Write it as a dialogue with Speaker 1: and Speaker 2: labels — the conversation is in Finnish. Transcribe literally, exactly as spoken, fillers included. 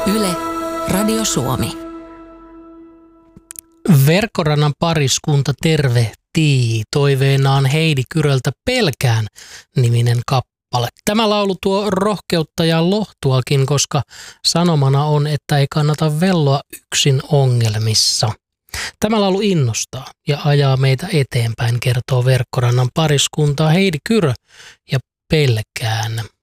Speaker 1: Yle, Radio Suomi.
Speaker 2: Verkkorannan pariskunta tervehtii toiveenaan Heidi Kyröltä Pelkään -niminen kappale. Tämä laulu tuo rohkeutta ja lohtuakin, koska sanomana on, että ei kannata velloa yksin ongelmissa. Tämä laulu innostaa ja ajaa meitä eteenpäin, kertoo Verkkorannan pariskuntaa Heidi Kyrö ja Pelkään.